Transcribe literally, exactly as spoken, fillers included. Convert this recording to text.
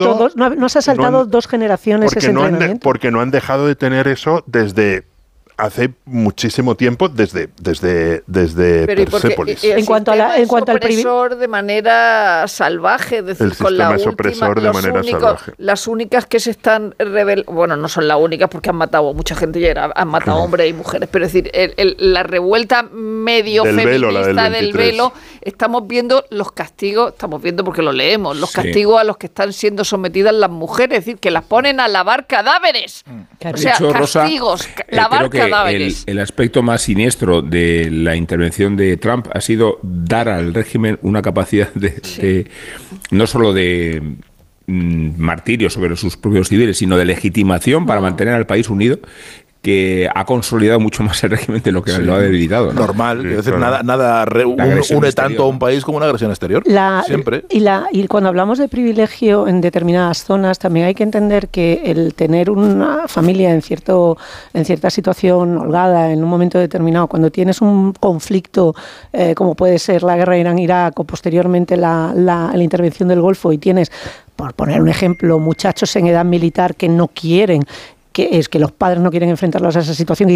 saltado dos, no, no se ha saltado no han, dos generaciones ese no entrenamiento. Han de, porque no han dejado de tener eso desde hace muchísimo tiempo, desde desde desde Pero Persépolis. En cuanto a la, en cuanto al opresor de manera salvaje, es decir, el con la sistema es última, opresor de manera únicos, salvaje. Las únicas que se están rebelando, bueno, no son las únicas porque han matado a mucha gente ya, han matado claro. hombres y mujeres, pero es decir, el, el, la revuelta medio del feminista velo, del, del velo, estamos viendo los castigos, estamos viendo porque lo leemos, los Sí. castigos a los que están siendo sometidas las mujeres, es decir, que las ponen a lavar cadáveres. Claro. O sea, De hecho, castigos, Rosa, eh, lavar creo que cadáveres. El, el aspecto más siniestro de la intervención de Trump ha sido dar al régimen una capacidad de, Sí. de no solo de mm, martirio sobre sus propios civiles, sino de legitimación para mantener al país unido, que ha consolidado mucho más el régimen de lo que sí. lo ha debilitado, ¿no? Normal, sí, es decir, claro. nada, nada re, un, une exterior, tanto a un país como una agresión exterior. La, Siempre. Y, la, y cuando hablamos de privilegio en determinadas zonas, también hay que entender que el tener una familia en cierto en cierta situación holgada, en un momento determinado, cuando tienes un conflicto eh, como puede ser la guerra Irán-Irak o posteriormente la, la, la intervención del Golfo y tienes, por poner un ejemplo, muchachos en edad militar que no quieren, que es que los padres no quieren enfrentarlos a esa situación